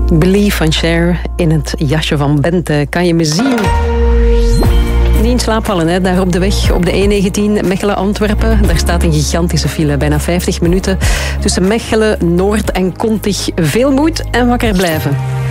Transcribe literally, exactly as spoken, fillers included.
Believe van Cher in het jasje van Bente. Kan je me zien? Niet in slaap vallen, hè? Daar op de weg op de E negentien Mechelen-Antwerpen. Daar staat een gigantische file, bijna vijftig minuten. Tussen Mechelen, Noord en Kontig. Veel moed en wakker blijven.